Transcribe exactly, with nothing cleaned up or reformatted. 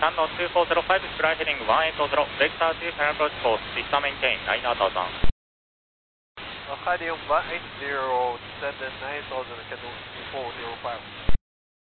さんのにフォーゼロファイブ、フライヘディングワンエイトゼロ、ベクターツーファイアプローチコース、シスターメインテイン、ナインアウトさん。 Heading one eight zero, descend nine thousand, can do two four zero five.